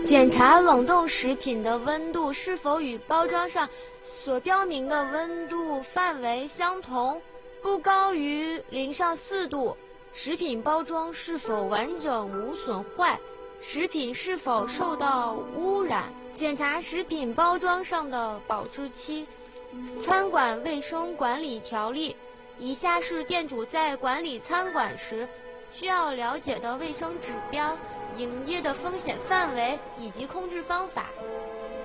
检查冷冻食品的温度是否与包装上所标明的温度范围相同，不高于0°C。食品包装是否完整无损坏，食品是否受到污染。检查食品包装上的保质期。餐馆卫生管理条例。以下是店主在管理餐馆时需要了解的卫生指标、营业的风险范围以及控制方法。